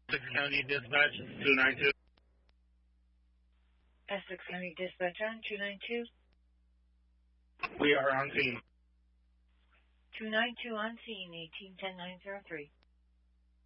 Essex County Dispatch 292. Essex County Dispatch on 292. We are on scene. 292 on scene, 1810-903.